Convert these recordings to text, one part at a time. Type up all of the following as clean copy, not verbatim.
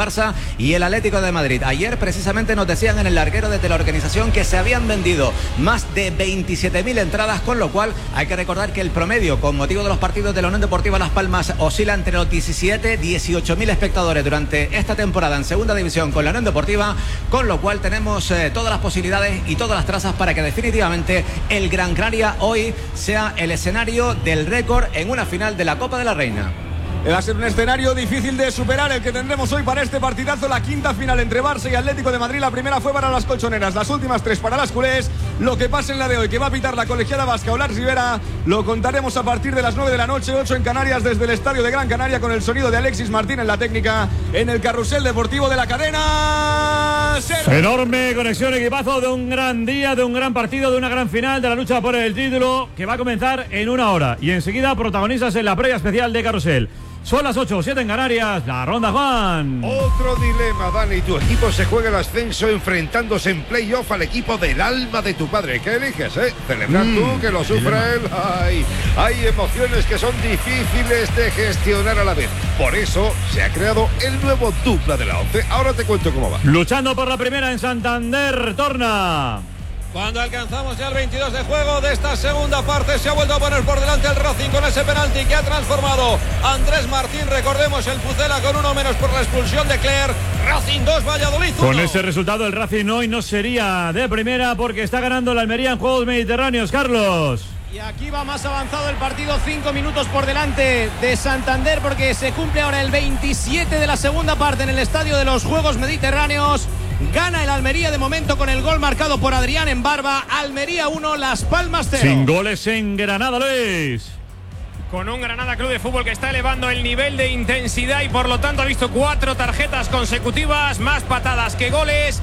Barça y el Atlético de Madrid. Ayer precisamente nos decían en el larguero desde la organización que se habían vendido más de 27.000 entradas, con lo cual hay que recordar que el promedio con motivo de los partidos de la Unión Deportiva Las Palmas oscila entre los 17 y 18.000 espectadores durante esta temporada en segunda división con la Unión Deportiva, con lo cual tenemos todas las posibilidades y todas las trazas para que definitivamente el Gran Canaria hoy sea el escenario del récord en una final de la Copa de la Reina. Va a ser un escenario difícil de superar el que tendremos hoy para este partidazo, la quinta final entre Barça y Atlético de Madrid. La primera fue para las colchoneras, las últimas tres para las culés. Lo que pase en la de hoy, que va a pitar la colegiada vasca Olar Rivera, lo contaremos a partir de las 9 de la noche, 8 en Canarias, desde el estadio de Gran Canaria, con el sonido de Alexis Martín en la técnica, en el carrusel deportivo de la cadena SER. Enorme conexión, equipazo de un gran día, de un gran partido, de una gran final, de la lucha por el título, que va a comenzar en una hora. Y enseguida protagonistas en la previa especial de Carrusel. Son las 8:07 en Canarias, la ronda, Juan. Otro dilema, Dani. Tu equipo se juega el ascenso enfrentándose en playoff al equipo del alma de tu padre. ¿Qué eliges, celebrar tú, que lo sufra él? Hay emociones que son difíciles de gestionar a la vez. Por eso se ha creado el nuevo dupla de la 11. Ahora te cuento cómo va. Luchando por la primera en Santander, Torna. Cuando alcanzamos ya el 22 de juego de esta segunda parte, se ha vuelto a poner por delante el Racing con ese penalti que ha transformado Andrés Martín. Recordemos el Pucela con uno menos por la expulsión de Cler. Racing 2, Valladolid 1. Con ese resultado el Racing hoy no sería de primera porque está ganando la Almería en Juegos Mediterráneos, Carlos. Y aquí va más avanzado el partido, 5 minutos por delante de Santander, porque se cumple ahora el 27 de la segunda parte en el estadio de los Juegos Mediterráneos. Gana el Almería de momento con el gol marcado por Adrián en Barba. Almería 1, Las Palmas 0. Sin goles en Granada, Luis. Con un Granada Club de Fútbol que está elevando el nivel de intensidad y por lo tanto ha visto 4 tarjetas consecutivas, más patadas que goles.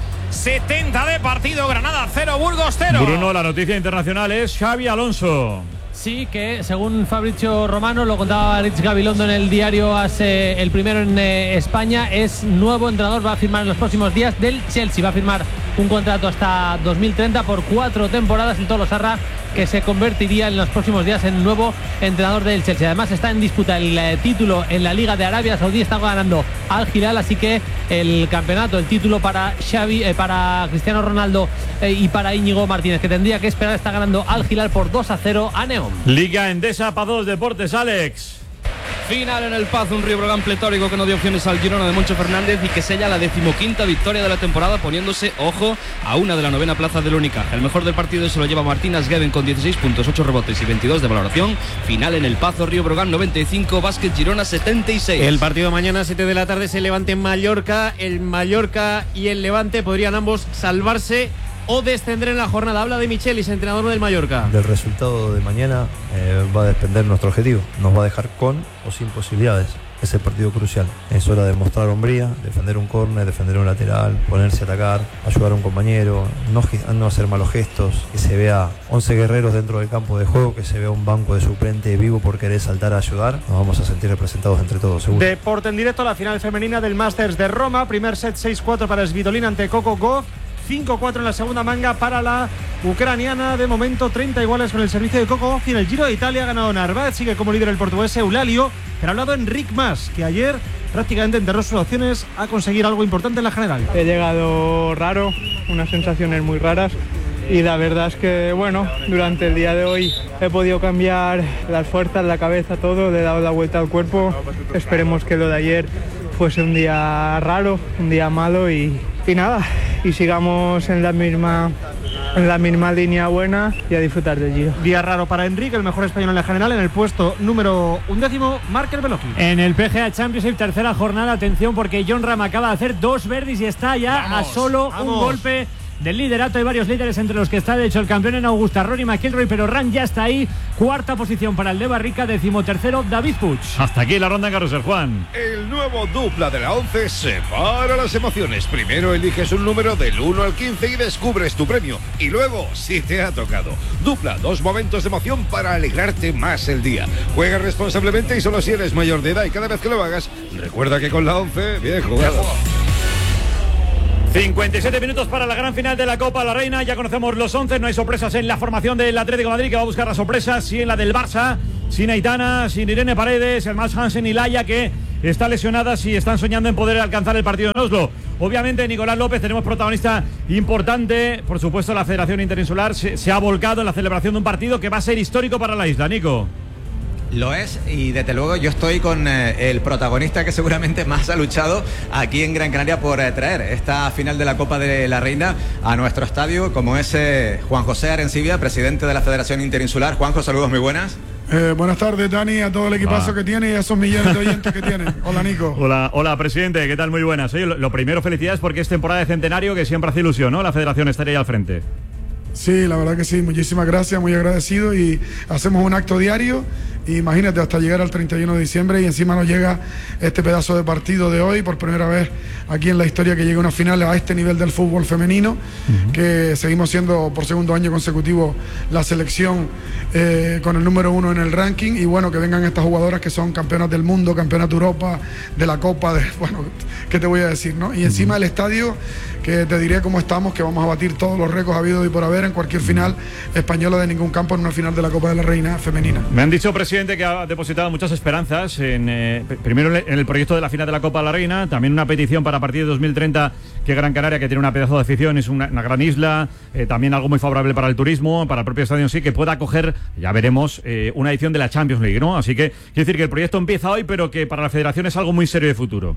70 de partido, Granada 0, Burgos 0. Bruno, la noticia internacional es Xabi Alonso. Sí, que según Fabrizio Romano, lo contaba Rich Gabilondo en el diario AS, el primero en España, es nuevo entrenador, va a firmar en los próximos días del Chelsea, va a firmar un contrato hasta 2030 por 4 temporadas el Tolo Sarra, que se convertiría en los próximos días en nuevo entrenador del Chelsea. Además está en disputa el título en la Liga de Arabia Saudí, está ganando Al Hilal, así que el campeonato, el título para Xavi, para Cristiano Ronaldo y para Íñigo Martínez, que tendría que esperar, está ganando Al Hilal por 2-0 a Neón. Liga Endesa para 2 Deportes, Alex. Final en el Paz, un rival pletórico que no dio opciones al Girona de Moncho Fernández y que sella la 15ª victoria de la temporada, poniéndose, ojo, a una de la 9ª plaza del Unicaja. El mejor del partido se lo lleva Martín Asgueden con 16 puntos, 8 rebotes y 22 de valoración. Final en el Pazo, Río Brogan 95, Básquet Girona 76. El partido mañana 7 de la tarde se Levante en Mallorca. El Mallorca y el Levante podrían ambos salvarse o descender en la jornada. Habla de Michelis, entrenador del Mallorca. Del resultado de mañana va a depender nuestro objetivo. Nos va a dejar con o sin posibilidades. Es el partido crucial. Es hora de mostrar hombría, defender un córner, defender un lateral, ponerse a atacar, ayudar a un compañero, no hacer malos gestos, que se vea 11 guerreros dentro del campo de juego, que se vea un banco de suplente vivo por querer saltar a ayudar. Nos vamos a sentir representados entre todos, seguro. Deporte en directo, la final femenina del Masters de Roma. Primer set 6-4 para Svitolina ante Coco Gauff. 5-4 en la segunda manga para la ucraniana. De momento 30 iguales con el servicio de Coco Gauff. Y en el Giro de Italia ha ganado Narváez, sigue como líder el portugués Eulalio, pero ha hablado Enric Mas, que ayer prácticamente enterró sus opciones a conseguir algo importante en la general. He llegado raro, unas sensaciones muy raras, y la verdad es que bueno, durante el día de hoy he podido cambiar las fuerzas, la cabeza, todo, le he dado la vuelta al cuerpo. Esperemos que lo de ayer fuese un día raro, un día malo y nada, y sigamos en la misma línea buena y a disfrutar del Giro. Día raro para Enrique, el mejor español en la general. En el puesto número 11, Markel Beloki. En el PGA Championship, tercera jornada, atención porque Jon Rahm acaba de hacer 2 birdies y está ya a solo un golpe del liderato. Hay varios líderes entre los que está de hecho el campeón en Augusta, Rory McIlroy, pero Rahm ya está ahí. Cuarta posición para el de Barrica, 13º David Puig. Hasta aquí la ronda en Carrusel, Juan. El nuevo dupla de la 11 separa las emociones. Primero eliges un número del 1 al 15 y descubres tu premio. Y luego, si te ha tocado, dupla 2 momentos de emoción para alegrarte más el día. Juega responsablemente y solo si eres mayor de edad, y cada vez que lo hagas, recuerda que con la 11, bien jugado. 57 minutos para la gran final de la Copa de la Reina. Ya conocemos los 11, no hay sorpresas en la formación del Atlético de Madrid, que va a buscar las sorpresas, sí en la del Barça, sin Aitana, sin Irene Paredes, el Mats Hansen y Laia, que está lesionada si están soñando en poder alcanzar el partido en Oslo. Obviamente, Nicolás López, tenemos protagonista importante. Por supuesto, la Federación Interinsular se ha volcado en la celebración de un partido que va a ser histórico para la isla. Nico. Lo es, y desde luego yo estoy con el protagonista que seguramente más ha luchado aquí en Gran Canaria por traer esta final de la Copa de la Reina a nuestro estadio, como es Juan José Arencibia, presidente de la Federación Interinsular. Juanjo, saludos muy buenas. Buenas tardes, Dani, a todo el equipazo que tiene y a esos millones de oyentes que tienen. Hola, Nico. Hola, presidente, ¿qué tal? Muy buenas. Oye, lo primero, felicidades porque es temporada de centenario que siempre hace ilusión, ¿no? La Federación estaría ahí al frente. Sí, la verdad que sí, muchísimas gracias, muy agradecido, y hacemos un acto diario, imagínate, hasta llegar al 31 de diciembre y encima nos llega este pedazo de partido de hoy, por primera vez aquí en la historia que llega una final a este nivel del fútbol femenino, que seguimos siendo por segundo año consecutivo la selección con el número 1 en el ranking, y bueno, que vengan estas jugadoras que son campeonas del mundo, campeonas de Europa, de la Copa, bueno, ¿qué te voy a decir, no? Y encima el estadio, que te diré cómo estamos, que vamos a batir todos los récords habidos y por haber en cualquier final española de ningún campo en una final de la Copa de la Reina femenina. Me han dicho, presidente, que ha depositado muchas esperanzas primero en el proyecto de la final de la Copa de la Reina, también una petición para a partir de 2030 que Gran Canaria, que tiene una pedazo de afición, es una gran isla, también algo muy favorable para el turismo, para el propio estadio en sí, que pueda acoger, ya veremos, una edición de la Champions League, ¿no? Así que quiero decir que el proyecto empieza hoy, pero que para la Federación es algo muy serio de futuro.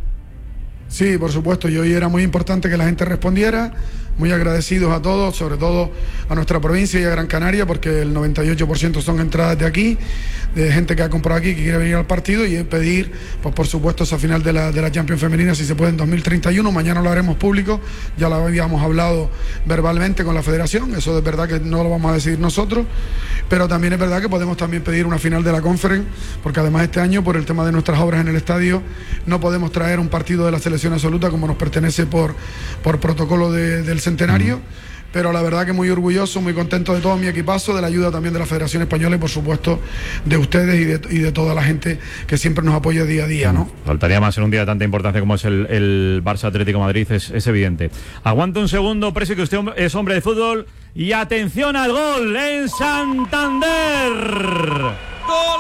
Sí, por supuesto, y hoy era muy importante que la gente respondiera, muy agradecidos a todos, sobre todo a nuestra provincia y a Gran Canaria, porque el 98% son entradas de aquí, de gente que ha comprado aquí, que quiere venir al partido, y pedir, pues por supuesto, esa final de la Champions Femenina, si se puede, en 2031, mañana lo haremos público, ya lo habíamos hablado verbalmente con la Federación, eso es verdad que no lo vamos a decidir nosotros, pero también es verdad que podemos también pedir una final de la Conference, porque además este año, por el tema de nuestras obras en el estadio, no podemos traer un partido de la selección absoluta como nos pertenece por protocolo del centenario, pero la verdad que muy orgulloso, muy contento de todo mi equipazo, de la ayuda también de la Federación Española y por supuesto de ustedes y de toda la gente que siempre nos apoya día a día, ¿no? Faltaría más en un día de tanta importancia como es el Barça Atlético Madrid, es evidente. Aguanta un segundo, Presi, que usted es hombre de fútbol, y atención al gol en Santander. Gol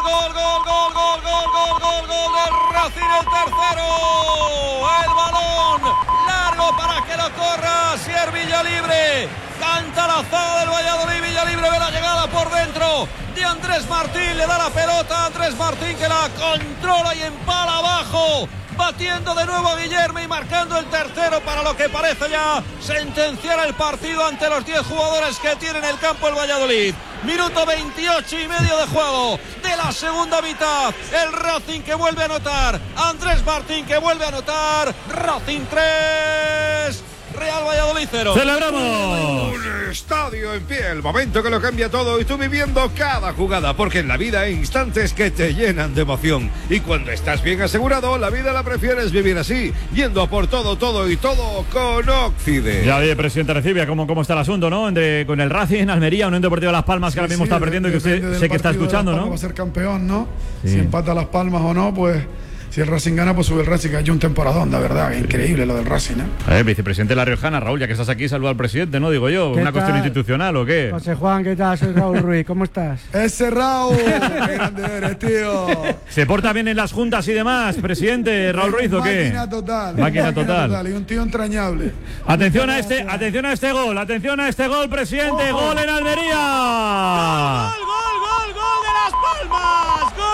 del Racing, el tercero. El balón largo para que lo corra Sier Villalibre. Canta la zaga del Valladolid. Villalibre ve la llegada por dentro de Andrés Martín. Le da la pelota a Andrés Martín, que la controla y empala abajo, batiendo de nuevo a Guillermo y marcando el tercero para lo que parece ya sentenciar el partido ante los 10 jugadores que tiene en el campo el Valladolid. Minuto 28 y medio de juego de la segunda mitad. El Racing que vuelve a anotar. Andrés Martín que vuelve a anotar. Racing 3. Real Valladolid 0. ¡Celebramos! Un estadio en pie, el momento que lo cambia todo y tú viviendo cada jugada, porque en la vida hay instantes que te llenan de emoción. Y cuando estás bien asegurado, la vida la prefieres vivir así, yendo a por todo y todo con Occide. Ya ve, presidente Arencibia, ¿cómo está el asunto, no? Con el Racing, Almería, Unión Deportiva Las Palmas, que ahora mismo está perdiendo y que usted sé que está escuchando, ¿no? Va a ser campeón, ¿no? Sí. Si empata Las Palmas o no, pues... Si el Racing gana, pues sube el Racing, que ha hecho un temporadón, de verdad, increíble lo del Racing, vicepresidente de La Riojana, Raúl, ya que estás aquí, saluda al presidente, ¿no? Digo yo, ¿una cuestión institucional o qué? José Juan, ¿qué tal? Soy Raúl Ruiz, ¿cómo estás? ¡Ese Raúl! ¡Qué grande eres, tío! ¿Se porta bien en las juntas y demás, presidente Raúl Ruiz, o qué? Máquina total. Y un tío entrañable. Atención a este gol, presidente, gol en Almería. ¡Gol de Las Palmas! ¡Gol!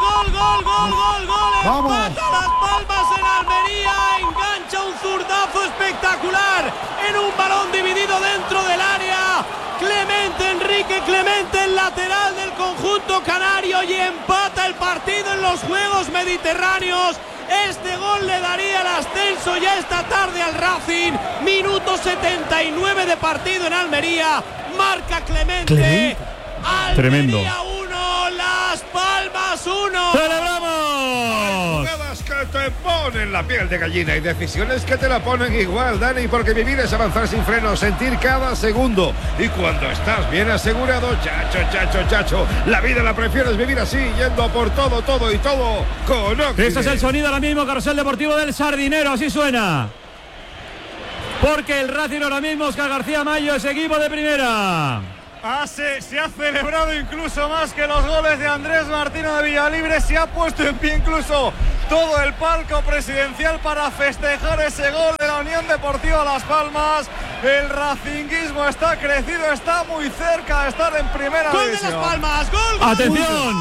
¡Vamos! Empata Las Palmas en Almería, engancha un zurdazo espectacular en un balón dividido dentro del área. Enrique Clemente, el lateral del conjunto canario, y empata el partido en los Juegos Mediterráneos. Este gol le daría el ascenso ya esta tarde al Racing. Minuto 79 de partido en Almería. Marca Clemente. Almería tremendo. 1, Las Palmas 1. ¡Celebramos! Jugadas que te ponen la piel de gallina y decisiones que te la ponen igual, Dani, porque vivir es avanzar sin freno, sentir cada segundo. Y cuando estás bien asegurado, chacho, la vida la prefieres vivir así, yendo a por todo y todo con Occide. Este es el sonido ahora mismo, Carrusel Deportivo del Sardinero, así suena. Porque el Racing ahora mismo, Óscar García Mayo, es equipo de primera. Se ha celebrado incluso más que los goles de Andrés Martino de Villalibre, se ha puesto en pie incluso todo el palco presidencial para festejar ese gol de la Unión Deportiva Las Palmas. El racinguismo está crecido, está muy cerca de estar en primera ¡Gol división. de Las Palmas! ¡Gol! ¡Atención!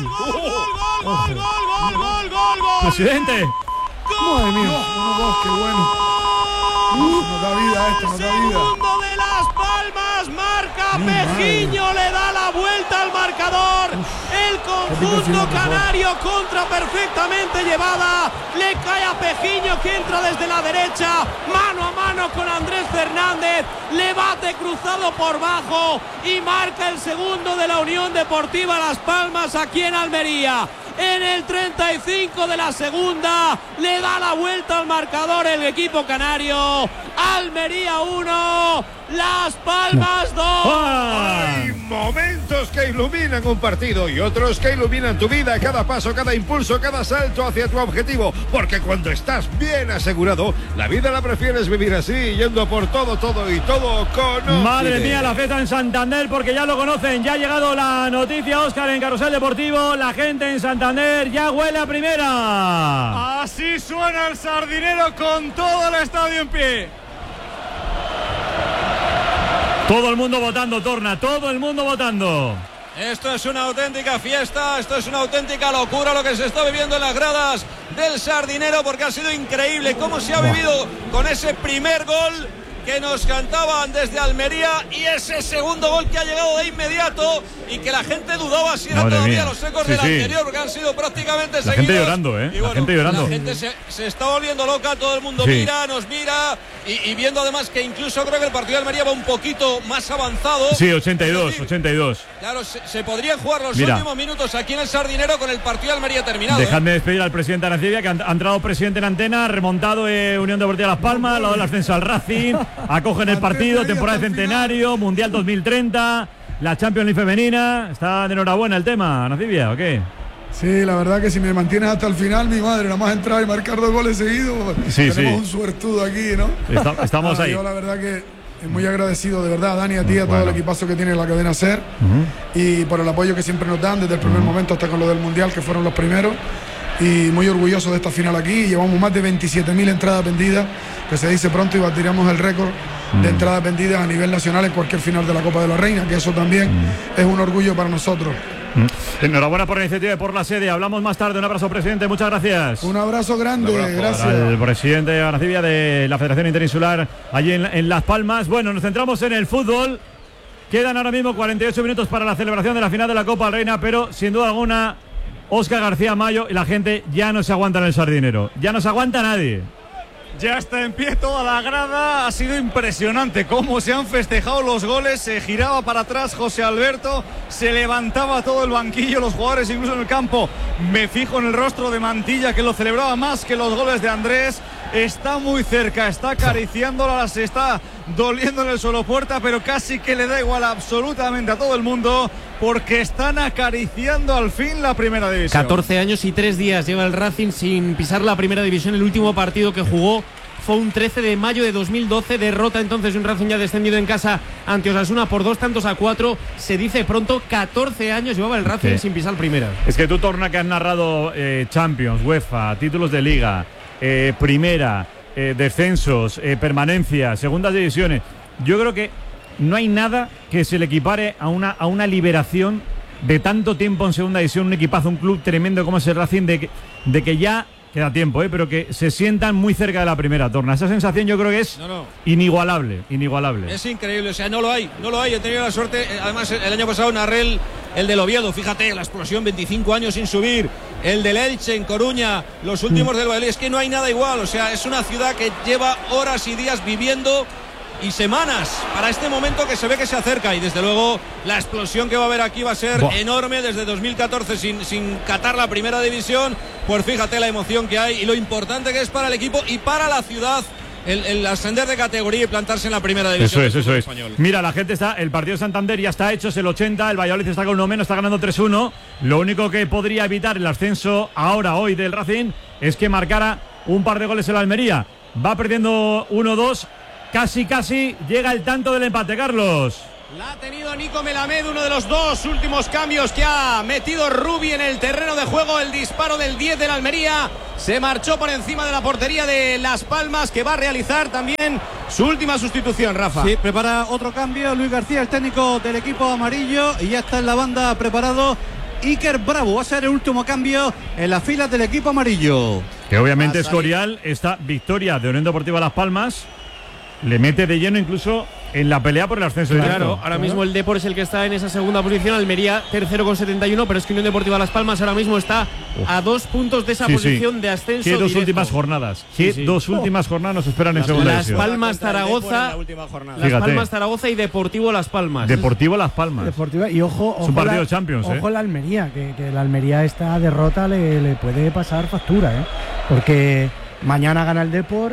¡Gol! Presidente. Madre mía, 1-2, qué bueno. Nos da vida esto, nos da vida. Segundo de Las Palmas, marca Pejiño, le da la vuelta al marcador. El conjunto canario, contra perfectamente llevada, le cae a Pejiño, que entra desde la derecha, mano a mano con Andrés Fernández, le bate cruzado por bajo y marca el segundo de la Unión Deportiva Las Palmas aquí en Almería. En el 35 de la segunda le da la vuelta al marcador el equipo canario. Almería 1, Las Palmas 2. Hay momentos que iluminan un partido y otros que iluminan tu vida, cada paso, cada impulso, cada salto hacia tu objetivo. Porque cuando estás bien asegurado, la vida la prefieres vivir así, yendo por todo y todo con... Madre mía, la fiesta en Santander, porque ya lo conocen. Ya ha llegado la noticia, Óscar, en Carrusel Deportivo. La gente en Santander ya huele a primera. Así suena el Sardinero con todo el estadio en pie. Todo el mundo votando, Torna, todo el mundo votando. Esto es una auténtica fiesta, esto es una auténtica locura lo que se está viviendo en las gradas del Sardinero, porque ha sido increíble cómo se ha vivido con ese primer gol que nos cantaban desde Almería y ese segundo gol que ha llegado de inmediato y que la gente dudaba si era Madre todavía mía. los ecos Sí, del sí. anterior, porque han sido prácticamente La seguidos. gente llorando, ¿eh? Y bueno, la gente llorando. La gente se está volviendo loca, todo el mundo Sí. mira, nos mira y viendo además que incluso creo que el partido de Almería va un poquito más avanzado. Sí, 82. Claro, se podrían jugar los Mira. últimos minutos aquí en el Sardinero con el partido de Almería terminado. Dejadme despedir al presidente Arancibia, que ha entrado presidente en antena, remontado Unión Deportiva Las Palmas, lo del ascenso al Racing, acogen el partido, temporada de centenario, Mundial 2030, la Champions League femenina. ¿Está de enhorabuena el tema, Arancibia, o qué? Sí, la verdad que si me mantienes hasta el final, mi madre, nada más entrar y marcar 2 goles seguidos, Sí, tenemos sí. un suertudo aquí, ¿no? Estamos ahí. Yo la verdad que muy agradecido, de verdad, Dani, a ti, a todo el equipazo que tiene la cadena SER y por el apoyo que siempre nos dan desde el primer momento hasta con lo del Mundial, que fueron los primeros. Y muy orgulloso de esta final aquí. Llevamos más de 27.000 entradas vendidas, que se dice pronto, y batiremos el récord de entradas vendidas a nivel nacional en cualquier final de la Copa de la Reina, que eso también es un orgullo para nosotros. Enhorabuena por la iniciativa y por la sede. Hablamos más tarde. Un abrazo, presidente. Muchas gracias. Un abrazo grande. Gracias. Al presidente Arancibia de la Federación Interinsular allí en Las Palmas. Bueno, nos centramos en el fútbol. Quedan ahora mismo 48 minutos para la celebración de la final de la Copa Reina, pero sin duda alguna, Óscar García Mayo y la gente ya no se aguanta en el Sardinero. Ya no se aguanta nadie. Ya está en pie toda la grada, ha sido impresionante cómo se han festejado los goles, se giraba para atrás José Alberto, se levantaba todo el banquillo, los jugadores incluso en el campo. Me fijo en el rostro de Mantilla, que lo celebraba más que los goles de Andrés. Está muy cerca, está acariciándola, se está doliendo en el suelo Puerta, pero casi que le da igual absolutamente a todo el mundo, porque están acariciando al fin la primera división. 14 años y 3 días lleva el Racing sin pisar la primera división. El último partido que jugó fue un 13 de mayo de 2012, derrota entonces de un Racing ya descendido en casa ante Osasuna por 2-4. Se dice pronto, 14 años llevaba el Racing sin pisar primera. Es que tú, Torna, que has narrado Champions, UEFA, títulos de Liga, primera, descensos, permanencia, segundas divisiones. Yo creo que no hay nada que se le equipare a una liberación de tanto tiempo en segunda división, un equipazo, un club tremendo como es el Racing, de que ya queda tiempo, pero que se sientan muy cerca de la primera, Torna. Esa sensación yo creo que es inigualable. Es increíble, o sea, no lo hay. He tenido la suerte, además el año pasado narré el del Oviedo, fíjate, la explosión, 25 años sin subir, el del Elche en Coruña, los últimos del Valladolid, es que no hay nada igual, o sea, es una ciudad que lleva horas y días viviendo y semanas para este momento que se ve que se acerca, y desde luego la explosión que va a haber aquí va a ser enorme. Desde 2014 sin catar la primera división, pues fíjate la emoción que hay y lo importante que es para el equipo y para la ciudad el ascender de categoría y plantarse en la primera división. Eso es. Español. Mira, la gente está, el partido de Santander ya está hecho, es el 80, el Valladolid está con uno menos, está ganando 3-1. Lo único que podría evitar el ascenso hoy del Racing es que marcara un par de goles en la Almería. Va perdiendo 1-2. Casi llega el tanto del empate, Carlos. La ha tenido Nico Melamed, uno de los dos últimos cambios que ha metido Rubi en el terreno de juego. El disparo del 10 de la Almería se marchó por encima de la portería de Las Palmas, que va a realizar también su última sustitución, Rafa. Sí, prepara otro cambio Luis García, el técnico del equipo amarillo, y ya está en la banda preparado Iker Bravo. Va a ser el último cambio en las filas del equipo amarillo. Que obviamente Escorial, esta victoria de Unión Deportiva Las Palmas le mete de lleno incluso en la pelea por el ascenso directo. Claro, ahora mismo el Depor es el que está en esa segunda posición, Almería tercero con 71, pero es que Unión Deportiva Las Palmas ahora mismo está a 2 puntos de esa posición de ascenso. ¿Qué dos directo? Últimas jornadas? ¿Qué dos últimas jornadas nos esperan en segunda división? Las Palmas, Zaragoza, Las Palmas, Zaragoza y Deportivo Las Palmas. Deportivo Las Palmas. Deportiva, y ojo, es un partido de Champions. Ojo la Almería, que la Almería esta derrota le puede pasar factura, porque mañana gana el Depor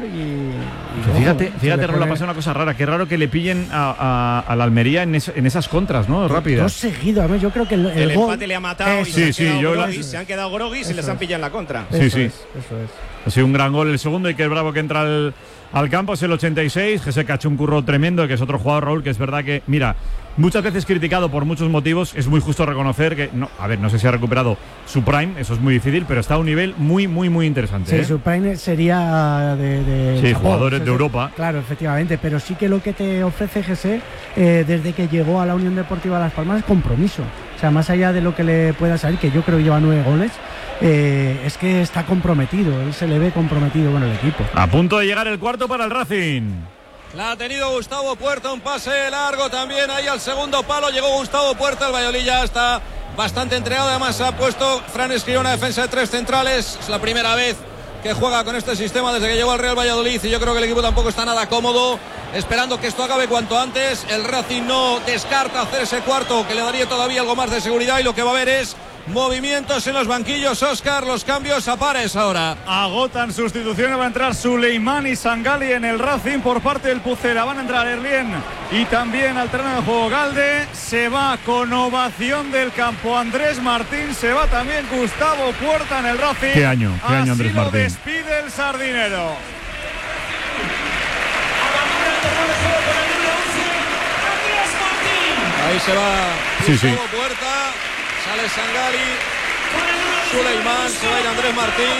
Fíjate, Raúl, ha pasado una cosa rara. Qué raro que le pillen a la Almería en esas contras, ¿no? Rápidas. Dos seguidos. Yo creo que el empate le ha matado y se han quedado groguis y les han pillado en la contra. Eso es. Ha sido un gran gol el segundo, y que es Bravo que entra al campo, es el 86. Jesse ha hecho un curro tremendo, que es otro jugador, Raúl, que es verdad que, mira, muchas veces criticado por muchos motivos, es muy justo reconocer que, no sé si ha recuperado su prime, eso es muy difícil, pero está a un nivel muy, muy, muy interesante. Sí, su prime sería de jugadores de Europa. Claro, efectivamente, pero sí que lo que te ofrece Jesse desde que llegó a la Unión Deportiva Las Palmas es compromiso. O sea, más allá de lo que le pueda salir, que yo creo que lleva 9 goles, es que está comprometido, él se le ve comprometido con el equipo. A punto de llegar el cuarto para el Racing. La ha tenido Gustavo Puerta, un pase largo también ahí al segundo palo. Llegó Gustavo Puerta, el Valladolid ya está bastante entregado. Además ha puesto Fran Escribá una defensa de 3 centrales. Es la primera vez que juega con este sistema desde que llegó al Real Valladolid, y yo creo que el equipo tampoco está nada cómodo, esperando que esto acabe cuanto antes. El Racing no descarta hacer ese cuarto, que le daría todavía algo más de seguridad, y lo que va a haber es movimientos en los banquillos. Óscar, los cambios a pares ahora. Agotan sustituciones, va a entrar Suleimán y Sangali en el Racing por parte del Pucela. Van a entrar Erlien y también al terreno de juego Galde. Se va con ovación del campo Andrés Martín. Se va también Gustavo Puerta en el Racing. ¿Qué año Andrés Martín? Despide el sardinero. Ahí se va Gustavo Puerta. Sale Sangali, Suleimán, se va a ir Andrés Martín.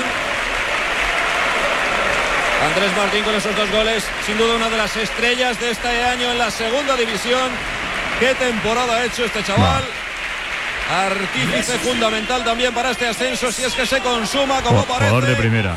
Andrés Martín con esos 2 goles, sin duda una de las estrellas de este año en la segunda división. Qué temporada ha hecho este chaval. Artífice fundamental también para este ascenso, si es que se consuma como parece. Jugador de primera.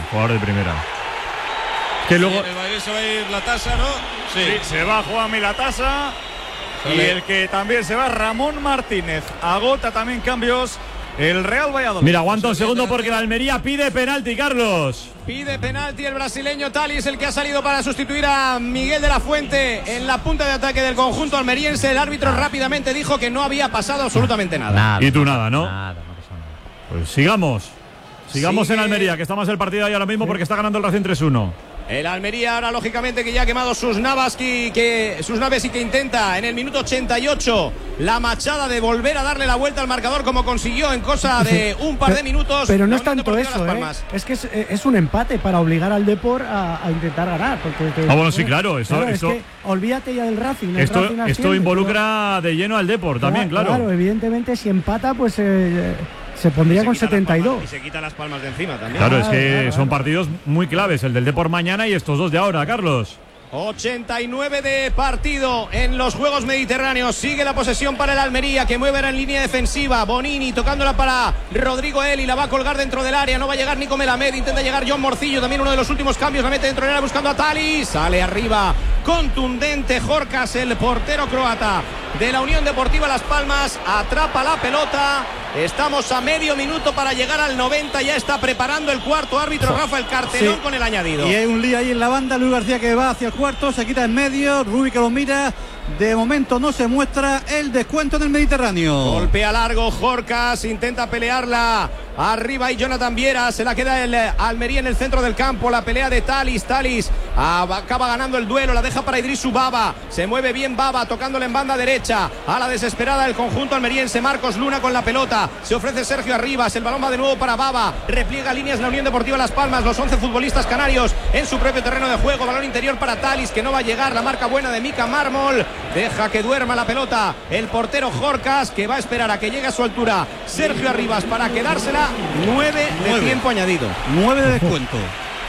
Que luego el Valladolid se va a ir la tasa, ¿no? Sí, se va Juanmi la tasa. Y el que también se va, Ramón Martínez. Agota también cambios el Real Valladolid. Mira, aguanta un segundo porque la Almería pide penalti, Carlos. Pide penalti el brasileño Talis, el que ha salido para sustituir a Miguel de la Fuente en la punta de ataque del conjunto almeriense. El árbitro rápidamente dijo que no había pasado absolutamente nada. Y tú nada, ¿no? Nada. Pues sigamos en Almería, que está más el partido ahí ahora mismo porque está ganando el Racing 3-1. El Almería ahora lógicamente que ya ha quemado sus naves y que intenta en el minuto 88 la machada de volver a darle la vuelta al marcador, como consiguió en cosa de un par de minutos. Pero no es tanto eso, es que es un empate para obligar al Depor a intentar ganar. Porque sí, claro. Es que olvídate ya del Racing. Esto involucra de lleno al Depor también, claro. Claro, evidentemente si empata pues se pondría con 72. Y se quita Las Palmas de encima también. Claro, es que son partidos muy claves, el del Depor mañana y estos 2 de ahora, Carlos. 89 de partido en los Juegos Mediterráneos. Sigue la posesión para el Almería, que mueve en línea defensiva. Bonini tocándola para Rodrigo Eli, la va a colgar dentro del área. No va a llegar Nico Melamed, intenta llegar John Morcillo, también uno de los últimos cambios. La mete dentro del área buscando a Talis. Sale arriba, contundente Jorkas, el portero croata de la Unión Deportiva Las Palmas. Atrapa la pelota. Estamos a medio minuto para llegar al 90. Ya está preparando el cuarto árbitro Rafa, el cartelón con el añadido. Y hay un lío ahí en la banda. Luis García que va hacia el cuarto, se quita en medio. Rubi que lo mira. De momento no se muestra el descuento en el Mediterráneo. Golpea largo Jorkas, intenta pelearla arriba y Jonathan Viera, se la queda el Almería en el centro del campo. La pelea de Talis acaba ganando el duelo, la deja para Idrisu Baba. Se mueve bien Baba, tocándole en banda derecha. A la desesperada el conjunto almeriense. Marcos Luna con la pelota, Almería. Se ofrece Sergio Arribas. El balón va de nuevo para Baba. Repliega líneas la Unión Deportiva Las Palmas. Los 11 futbolistas canarios en su propio terreno de juego. Balón interior para Talis, que no va a llegar. La marca buena de Mika Mármol. Deja que duerma la pelota el portero Jorcas, que va a esperar a que llegue a su altura Sergio Arribas para quedársela. 9 de tiempo añadido. 9 de descuento.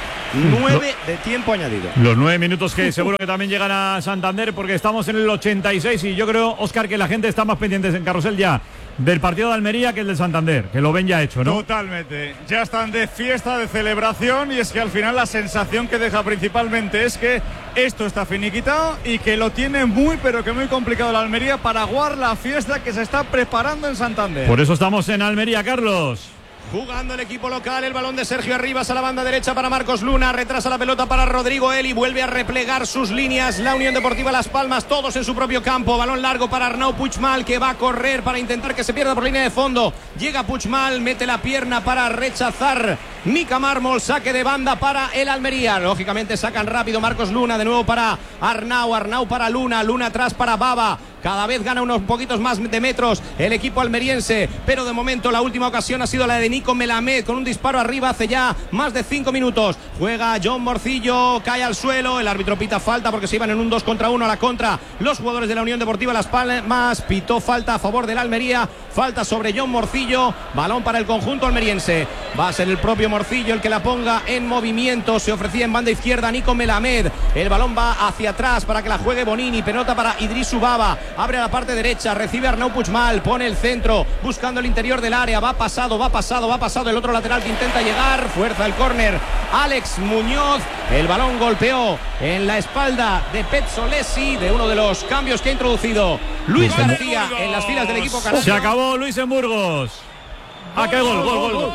9 de tiempo añadido. Los 9 minutos que seguro que también llegan a Santander, porque estamos en el 86 y yo creo, Óscar, que la gente está más pendiente en Carrusel ya del partido de Almería que el del Santander, que lo ven ya hecho, ¿no? Totalmente. Ya están de fiesta, de celebración, y es que al final la sensación que deja principalmente es que esto está finiquitado y que lo tiene muy, pero que muy complicado la Almería para aguar la fiesta que se está preparando en Santander. Por eso estamos en Almería, Carlos. Jugando el equipo local, el balón de Sergio Arribas a la banda derecha para Marcos Luna, retrasa la pelota para Rodrigo Eli, vuelve a replegar sus líneas la Unión Deportiva Las Palmas, todos en su propio campo. Balón largo para Arnau Puigmal, que va a correr para intentar que se pierda por línea de fondo. Llega Puigmal, mete la pierna para rechazar Mika Mármol, saque de banda para el Almería. Lógicamente sacan rápido Marcos Luna, de nuevo para Arnau para Luna atrás para Baba. Cada vez gana unos poquitos más de metros el equipo almeriense, pero de momento la última ocasión ha sido la de Nico Melamed, con un disparo arriba hace ya más de 5 minutos. Juega John Morcillo, cae al suelo, el árbitro pita falta porque se iban en un 2 contra 1 a la contra los jugadores de la Unión Deportiva Las Palmas. Pitó falta a favor del Almería, falta sobre John Morcillo, balón para el conjunto almeriense. Va a ser el propio Morcillo el que la ponga en movimiento. Se ofrecía en banda izquierda Nico Melamed, el balón va hacia atrás para que la juegue Bonini, pelota para Idrisu Baba, abre a la parte derecha, recibe Arnau Puigmal, pone el centro, buscando el interior del área, va pasado el otro lateral que intenta llegar, fuerza el córner Alex Muñoz, el balón golpeó en la espalda de Petzolesi, de uno de los cambios que ha introducido Luis García en las filas del equipo canario. Se acabó Luis en Burgos. ¡Qué gol!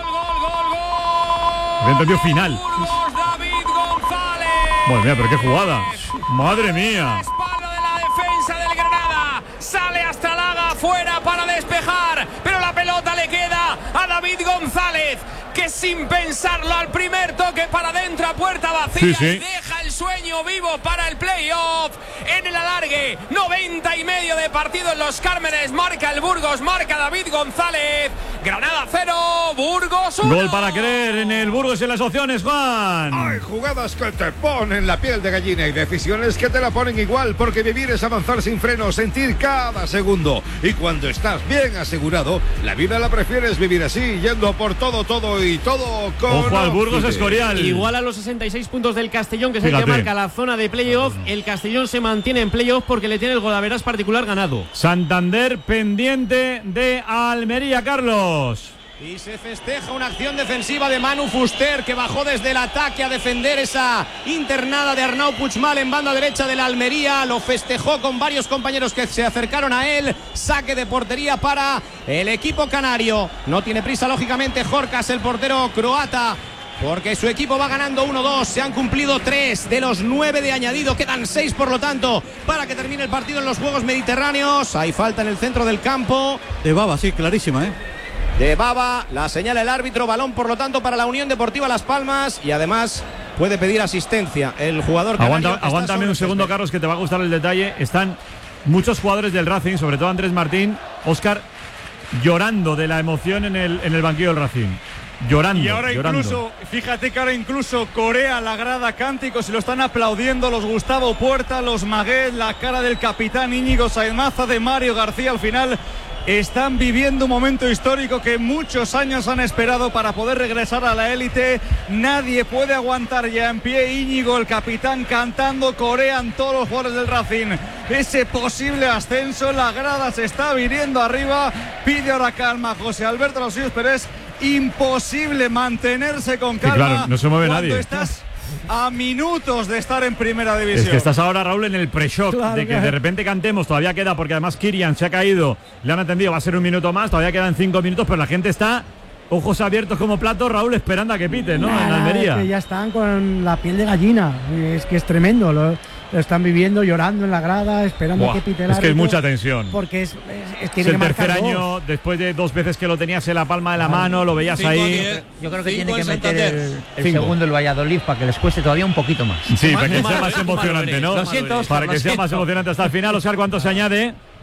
Entendió final. David González. Bueno, mira, pero qué jugada. Madre mía. Espalda de la defensa del Granada. Sale hasta Laga, fuera para despejar, pero la pelota le queda a David González, que sin pensarlo al primer toque para adentro a puerta vacía, y deja el sueño vivo para el playoff en el alargue. 90 y medio de partido en Los Cármenes. Marca el Burgos, marca David González. Granada 0, Burgos 1. Gol para creer en el Burgos y en las opciones, Juan. Hay jugadas que te ponen la piel de gallina y decisiones que te la ponen igual, porque vivir es avanzar sin freno, sentir cada segundo. Y cuando estás bien asegurado, la vida la prefieres vivir así, yendo por todo y todo con... Ojo al Burgos Escorial. Igual a los 66 puntos del Castellón, que es el que marca la zona de playoff. El Castellón se mantiene en playoff porque le tiene el golaveras particular ganado. Santander pendiente de Almería, Carlos. Y se festeja una acción defensiva de Manu Fuster, que bajó desde el ataque a defender esa internada de Arnau Puigmal en banda derecha de la Almería. Lo festejó con varios compañeros que se acercaron a él. Saque de portería para el equipo canario. No tiene prisa, lógicamente, Jorkas, el portero croata, porque su equipo va ganando 1-2. Se han cumplido 3 de los 9 de añadido. Quedan 6, por lo tanto, para que termine el partido en los Juegos Mediterráneos. Hay falta en el centro del campo. De Baba, sí, clarísima, De Baba, la señala el árbitro. Balón, por lo tanto, para la Unión Deportiva Las Palmas. Y además puede pedir asistencia el jugador canario. Aguántame un segundo, Carlos, que te va a gustar el detalle. Están muchos jugadores del Racing, sobre todo Andrés Martín, Óscar, llorando de la emoción en el banquillo del Racing. Llorando. Y ahora incluso, fíjate que ahora incluso Corea, la grada, cánticos, y lo están aplaudiendo los Gustavo Puerta, los Maguet, la cara del capitán Íñigo Saemaza, de Mario García. Al final están viviendo un momento histórico que muchos años han esperado para poder regresar a la élite. Nadie puede aguantar ya en pie. Íñigo, el capitán, cantando, corean todos los jugadores del Racing ese posible ascenso. La grada se está viniendo arriba. Pide ahora calma José Alberto Los Ríos, pero es imposible mantenerse con calma. Claro, no se mueve cuando nadie. Estás a minutos de estar en primera división. Es que estás ahora, Raúl, en el pre-shock, Claro, de que de repente cantemos. Todavía queda, porque además Kirian se ha caído, le han atendido, va a ser un minuto más, todavía quedan 5 minutos, pero la gente está ojos abiertos como platos, Raúl, esperando a que pite, ¿no? En Almería. Es que ya están con la piel de gallina. Es que es tremendo. Lo están viviendo, llorando en la grada, esperando a que pite el árbitro. Es que es mucha árbitro, tensión. Porque es el tercer año, después de 2 veces que lo tenías en la palma de la mano, lo veías ahí. Yo creo que tiene que meter el segundo el Valladolid para que les cueste todavía un poquito más. Sí, para que sea más emocionante, ¿no? Lo siento, Óscar, para que sea más emocionante hasta el final. Oscar, ¿cuánto se añade?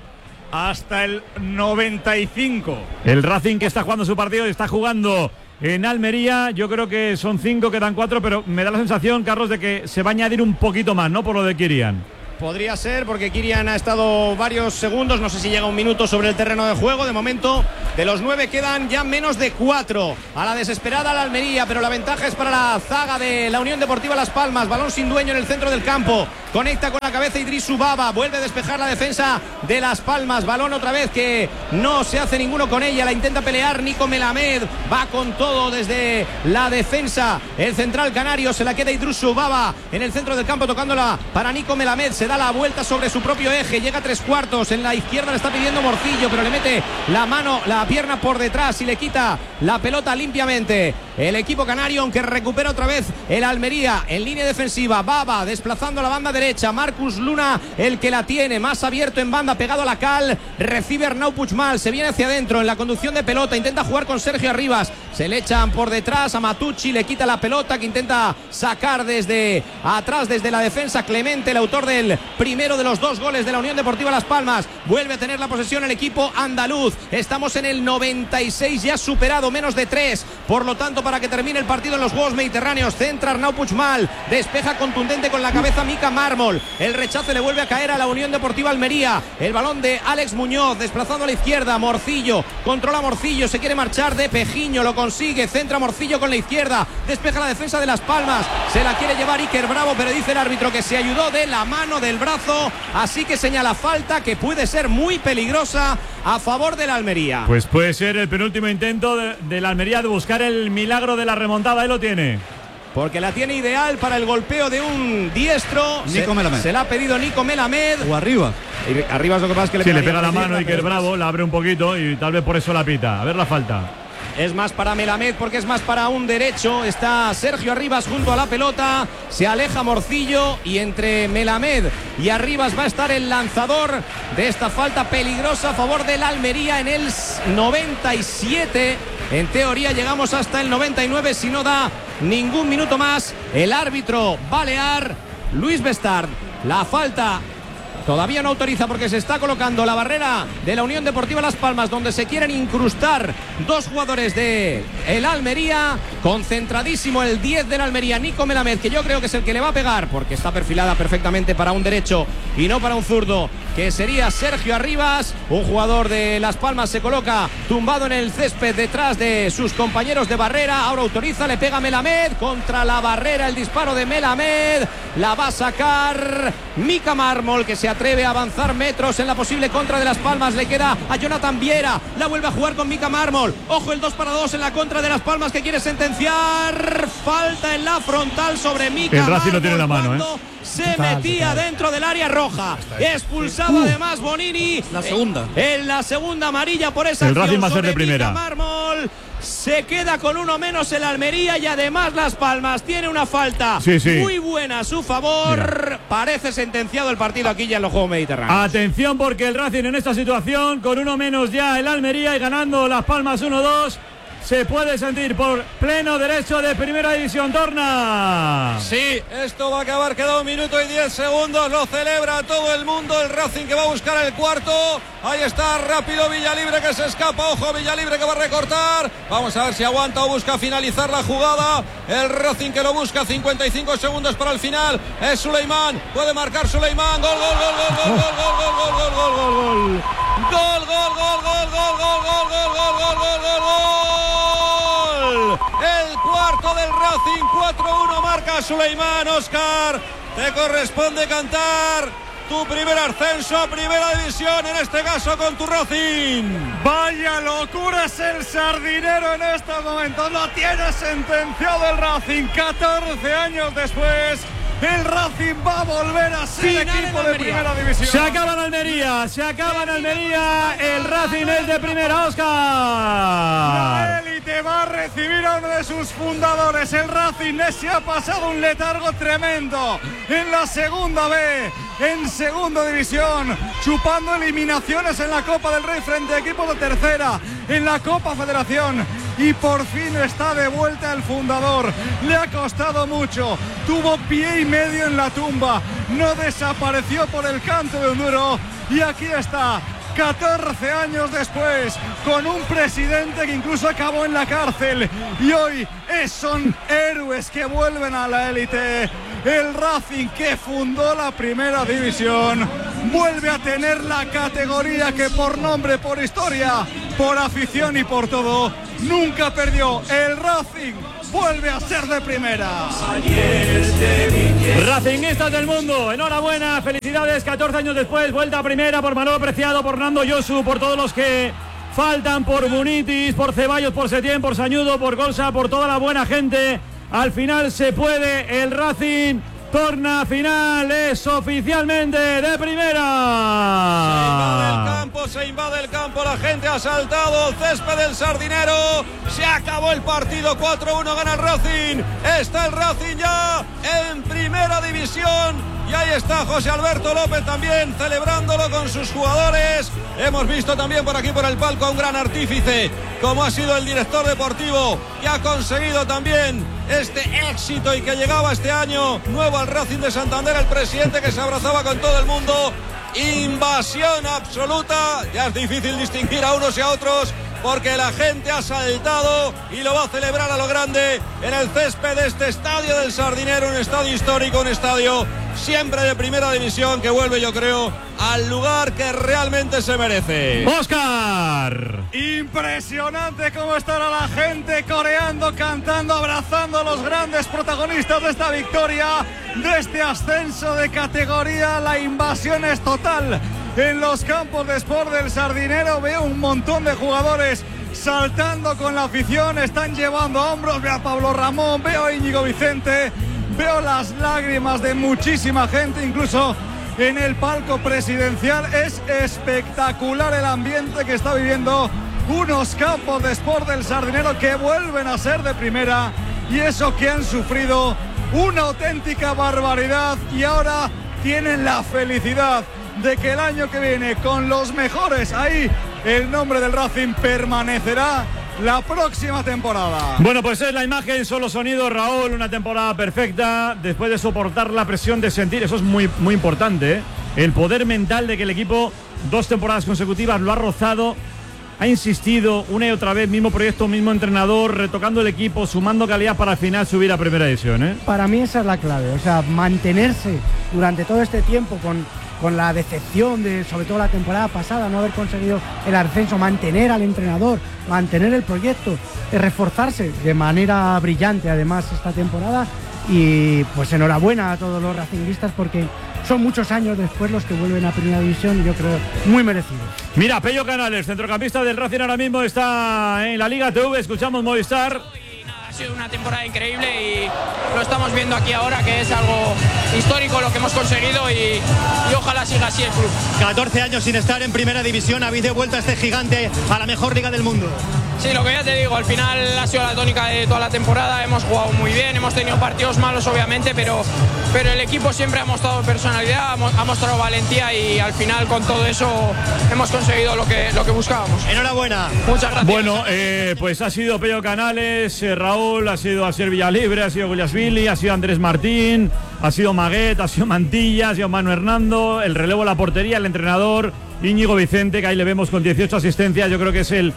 hasta el 95. El Racing, que está jugando su partido y está jugando en Almería. Yo creo que son 5, quedan 4, pero me da la sensación, Carlos, de que se va a añadir un poquito más, ¿no? Por lo de Kirian. Podría ser, porque Kirian ha estado varios segundos, no sé si llega un minuto sobre el terreno de juego. De momento, de los 9 quedan ya menos de 4. A la desesperada la Almería, pero la ventaja es para la zaga de la Unión Deportiva Las Palmas. Balón sin dueño en el centro del campo. Conecta con la cabeza Idrisu Baba. Vuelve a despejar la defensa de Las Palmas. Balón otra vez que no se hace ninguno con ella. La intenta pelear Nico Melamed. Va con todo desde la defensa. El central canario, se la queda Idrisu Baba en el centro del campo, tocándola para Nico Melamed. Se da la vuelta sobre su propio eje, llega a 3/4, en la izquierda le está pidiendo Morcillo, pero le mete la mano, la pierna por detrás y le quita la pelota limpiamente el equipo canario, aunque recupera otra vez el Almería en línea defensiva. Baba desplazando la banda derecha, Marcus Luna el que la tiene, más abierto en banda, pegado a la cal, recibe Arnau Puigmal, se viene hacia adentro en la conducción de pelota, intenta jugar con Sergio Arribas, se le echan por detrás a Matucci, le quita la pelota que intenta sacar desde atrás, desde la defensa. Clemente, el autor del primero de los 2 goles de la Unión Deportiva Las Palmas, vuelve a tener la posesión el equipo andaluz. Estamos en el 96, ya superado, menos de 3, por lo tanto, para que termine el partido en los Juegos Mediterráneos. Centra Arnau Puigmal, despeja contundente con la cabeza Mika Mármol, el rechace le vuelve a caer a la Unión Deportiva Almería. El balón de Alex Muñoz, desplazando a la izquierda, Morcillo, controla Morcillo, se quiere marchar de Pejiño, lo consigue, centra Morcillo con la izquierda, despeja la defensa de Las Palmas, se la quiere llevar Iker Bravo, pero dice el árbitro que se ayudó de la mano del brazo, así que señala falta que puede ser muy peligrosa a favor de la Almería. Pues puede ser el penúltimo intento de la Almería de buscar el milagro de la remontada. Ahí lo tiene. Porque la tiene ideal para el golpeo de un diestro. Nico Melamed. Se la ha pedido Nico Melamed. O arriba. Arriba es lo que pasa, es que le pega la mano Iker Bravo, la abre un poquito y tal vez por eso la pita. A ver la falta. Es más para Melamed porque es más para un derecho. Está Sergio Arribas junto a la pelota. Se aleja Morcillo y entre Melamed y Arribas va a estar el lanzador de esta falta peligrosa a favor del Almería en el 97. En teoría llegamos hasta el 99 si no da ningún minuto más. El árbitro balear, Luis Bestard. La falta todavía no autoriza porque se está colocando la barrera de la Unión Deportiva Las Palmas, donde se quieren incrustar 2 jugadores de el Almería. Concentradísimo el 10 del Almería, Nico Melamed, que yo creo que es el que le va a pegar porque está perfilada perfectamente para un derecho y no para un zurdo, que sería Sergio Arribas. Un jugador de Las Palmas se coloca tumbado en el césped detrás de sus compañeros de barrera. Ahora autoriza, le pega Melamed contra la barrera, el disparo de Melamed. La va a sacar Mika Mármol, que se atreve a avanzar metros en la posible contra de Las Palmas. Le queda a Jonathan Viera, la vuelve a jugar con Mika Mármol. Ojo, el 2-2 en la contra de Las Palmas, que quiere sentenciar. Falta en la frontal sobre Mika Mármol. El Racing no tiene la mano, Se metía dentro del área roja. Expulsado además Bonini. La segunda. En la segunda amarilla por esa el acción. Racing va a ser de primera. Mármol. Se queda con uno menos el Almería y además Las Palmas tiene una falta muy buena a su favor. Mira. Parece sentenciado el partido aquí ya en los Juegos Mediterráneos. Atención, porque el Racing en esta situación, con uno menos ya el Almería y ganando Las Palmas 1-2, se puede sentir por pleno derecho de primera división. Torna. Sí, esto va a acabar, queda 1 minuto y 10 segundos, lo celebra todo el mundo, el Racing que va a buscar el cuarto. Ahí está, rápido Villalibre que se escapa, ojo Villalibre que va a recortar. Vamos a ver si aguanta o busca finalizar la jugada. El Racing que lo busca, 55 segundos para el final. Es Suleimán, puede marcar Suleimán. Gol, gol, gol, gol, gol, gol, gol, gol, gol, gol, gol, gol. Gol, gol, gol, gol, gol, gol, gol, gol, gol, gol, gol, gol. El cuarto del Racing, 4-1 marca Suleimán. Óscar, te corresponde cantar tu primer ascenso a primera división, en este caso con tu Racing. Vaya locura es el sardinero en estos momentos. Lo tiene sentenciado el Racing 14 años después. El Racing va a volver a ser equipo de primera división. Se acaba en Almería, el Racing es de primera, Óscar. La élite va a recibir a uno de sus fundadores. El Racing se ha pasado un letargo tremendo en la segunda B, en segunda división, chupando eliminaciones en la Copa del Rey frente a equipos de tercera, en la Copa Federación. Y por fin está de vuelta el fundador. Le ha costado mucho. Tuvo pie y medio en la tumba. No desapareció por el canto de un duro. Y aquí está, 14 años después, con un presidente que incluso acabó en la cárcel, y hoy son héroes que vuelven a la élite. El Racing, que fundó la primera división, vuelve a tener la categoría que por nombre, por historia, por afición y por todo, nunca perdió. El Racing vuelve a ser de primera. Racinguistas del mundo, enhorabuena, felicidades, 14 años después, vuelta a primera por Manolo Preciado, por Nando Yosu, por todos los que faltan, por Munitis, por Ceballos, por Setién, por Sañudo, por Golsa, por toda la buena gente. Al final se puede, el Racing torna final, es oficialmente de primera. Se invade el campo, la gente ha saltado, césped del Sardinero, se acabó el partido, 4-1 gana el Racing, está el Racing ya en primera división. Y ahí está José Alberto López también celebrándolo con sus jugadores. Hemos visto también por aquí por el palco a un gran artífice como ha sido el director deportivo, que ha conseguido también este éxito y que llegaba este año nuevo al Racing de Santander, el presidente que se abrazaba con todo el mundo. Invasión absoluta, ya es difícil distinguir a unos y a otros porque la gente ha saltado y lo va a celebrar a lo grande en el césped de este estadio del Sardinero, un estadio histórico, un estadio siempre de primera división que vuelve, yo creo, al lugar que realmente se merece. ¡Óscar! Impresionante cómo estará la gente coreando, cantando, abrazando a los grandes protagonistas de esta victoria, de este ascenso de categoría. La invasión es total en los campos de Sport del Sardinero. Veo un montón de jugadores saltando con la afición, están llevando a hombros. Veo a Pablo Ramón, veo a Íñigo Vicente, veo las lágrimas de muchísima gente, incluso en el palco presidencial. Es espectacular el ambiente que está viviendo unos campos de Sport del Sardinero que vuelven a ser de primera, y eso que han sufrido una auténtica barbaridad y ahora tienen la felicidad de que el año que viene, con los mejores ahí, el nombre del Racing permanecerá la próxima temporada. Bueno, pues es la imagen, solo sonido, Raúl, una temporada perfecta, después de soportar la presión de sentir, eso es muy, muy importante, ¿eh? El poder mental de que el equipo 2 temporadas consecutivas lo ha rozado, ha insistido una y otra vez, mismo proyecto, mismo entrenador, retocando el equipo, sumando calidad para al final subir a primera división, ¿eh? Para mí esa es la clave, o sea, mantenerse durante todo este tiempo con la decepción de, sobre todo la temporada pasada, no haber conseguido el ascenso, mantener al entrenador, mantener el proyecto, reforzarse de manera brillante además esta temporada, y pues enhorabuena a todos los racinguistas porque son muchos años después los que vuelven a primera división y yo creo muy merecido. Mira, Pello Canales, centrocampista del Racing, ahora mismo está en la Liga TV, escuchamos Movistar. Ha sido una temporada increíble y lo estamos viendo aquí ahora, que es algo histórico lo que hemos conseguido y ojalá siga así el club. 14 años sin estar en primera división, habéis devuelto a este gigante a la mejor liga del mundo. Sí, lo que ya te digo, al final ha sido la tónica de toda la temporada, hemos jugado muy bien, hemos tenido partidos malos obviamente, pero el equipo siempre ha mostrado personalidad, ha mostrado valentía y al final con todo eso hemos conseguido lo que buscábamos. Enhorabuena. Muchas gracias. Bueno, pues ha sido Pello Canales, Raúl, ha sido Asier Villalibre, ha sido Guillasvili, ha sido Andrés Martín, ha sido Maguet, ha sido Mantilla, ha sido Manu Hernando, el relevo a la portería, el entrenador Íñigo Vicente, que ahí le vemos con 18 asistencias, yo creo que es el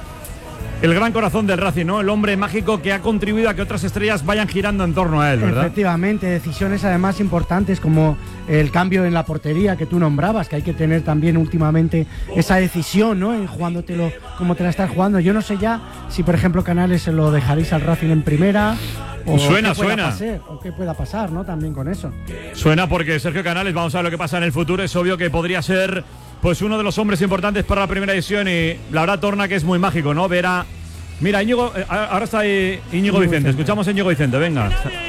gran corazón del Racing, ¿no? El hombre mágico que ha contribuido a que otras estrellas vayan girando en torno a él, ¿verdad? Efectivamente, decisiones además importantes como el cambio en la portería que tú nombrabas, que hay que tener también últimamente esa decisión, ¿no? En jugándotelo como te la estás jugando. Yo no sé ya si, por ejemplo, Canales se lo dejaréis al Racing en primera. O suena. O qué pueda pasar, ¿no? También con eso. Suena porque Sergio Canales, vamos a ver lo que pasa en el futuro, es obvio que podría ser pues uno de los hombres importantes para la primera división y la verdad torna que es muy mágico, ¿no? Ver a... Mira, Íñigo, ahora está ahí Íñigo Vicente, escuchamos a Íñigo Vicente, venga.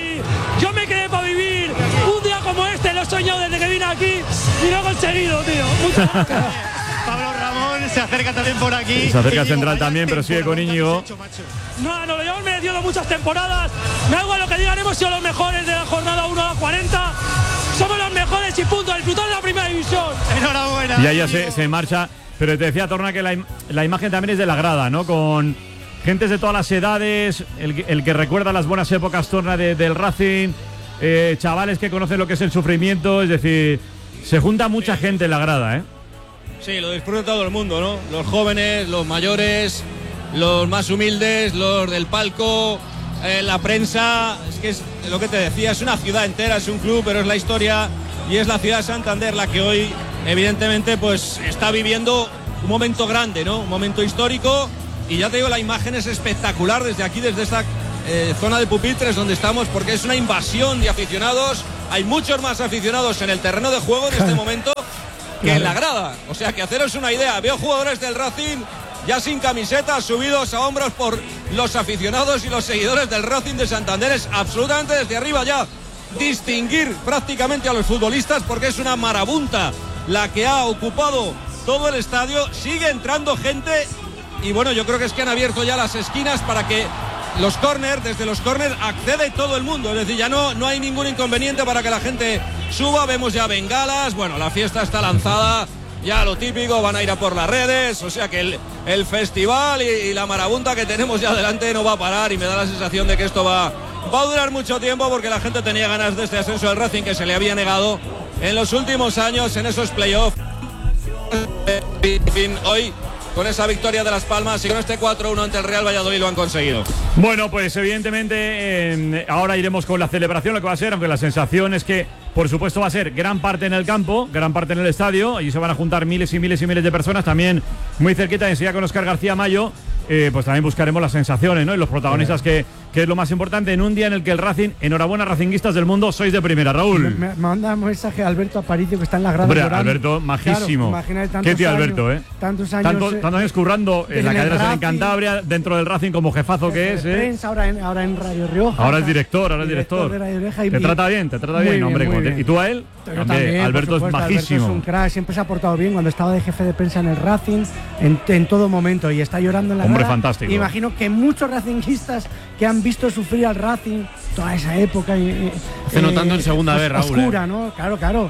Yo me quedé para vivir un día como este, lo he soñado desde que vine aquí y lo he conseguido, tío. Muchas gracias. Pablo Ramón se acerca también por aquí. Se acerca Central también, pero sigue con Íñigo. No, nos lo llevamos merecido muchas temporadas. Me da igual lo que digan, hemos sido los mejores de la jornada 1 a 40. Somos los mejores y punto, disfrutar de la primera división. Enhorabuena. Y ahí ya se marcha, pero te decía Torna que la imagen también es de la grada, ¿no? Con gentes de todas las edades, el que recuerda las buenas épocas Torna del Racing, chavales que conocen lo que es el sufrimiento, es decir, se junta mucha gente en la grada, ¿eh? Sí, lo disfruta todo el mundo, ¿no? Los jóvenes, los mayores, los más humildes, los del palco, la prensa. Es que es lo que te decía, es una ciudad entera, es un club, pero es la historia y es la ciudad de Santander la que hoy, evidentemente, pues está viviendo un momento grande, ¿no? Un momento histórico. Y ya te digo, la imagen es espectacular desde aquí, desde esta zona de pupitres donde estamos, porque es una invasión de aficionados. Hay muchos más aficionados en el terreno de juego en este momento que en la grada. O sea, que haceros una idea, veo jugadores del Racing ya sin camisetas, subidos a hombros por los aficionados y los seguidores del Racing de Santander. Es absolutamente desde arriba ya distinguir prácticamente a los futbolistas, porque es una marabunta la que ha ocupado todo el estadio. Sigue entrando gente y bueno, yo creo que es que han abierto ya las esquinas para que los córner, desde los córner accede todo el mundo, es decir, ya no hay ningún inconveniente para que la gente suba. Vemos ya bengalas, bueno, la fiesta está lanzada, ya lo típico, van a ir a por las redes, o sea que el festival y la marabunta que tenemos ya delante no va a parar, y me da la sensación de que esto va a durar mucho tiempo, porque la gente tenía ganas de este ascenso del Racing que se le había negado en los últimos años en esos playoffs. En fin, hoy con esa victoria de Las Palmas y con este 4-1 ante el Real Valladolid lo han conseguido. Bueno, pues evidentemente ahora iremos con la celebración, lo que va a ser, aunque la sensación es que por supuesto va a ser gran parte en el campo, gran parte en el estadio. Allí se van a juntar miles y miles y miles de personas, también muy cerquita, enseguida con Óscar García Mayo. Pues también buscaremos las sensaciones, ¿no? Y los protagonistas, que es lo más importante en un día en el que el Racing, enhorabuena racinguistas del mundo, sois de primera, Raúl. Me manda un mensaje a Alberto Aparicio, que está en la grada. Hombre, Alberto, majísimo. Claro, imagínate tantos qué tío años, Alberto, tantos años, tantos años currando en la cadena en Cantabria, dentro del Racing como jefazo que es. Prensa, ahora en Radio Rioja. Ahora es director, de Radio Rioja. Te trata bien, hombre. Bien. ¿Y tú a él? También, Alberto es majísimo. Alberto es un crack, siempre se ha portado bien cuando estaba de jefe de prensa en el Racing, en todo momento, y está llorando en la grada. Hombre, fantástico. Imagino que muchos racinguistas que han visto sufrir al Racing toda esa época notando en segunda vez, Raúl, oscura, ¿no? Claro.